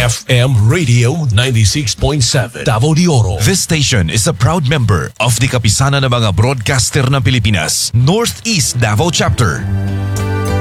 FM Radio 96.7 Davao de Oro. This station is a proud member of the Kapisanan ng mga Broadcaster ng Pilipinas, Northeast Davao Chapter.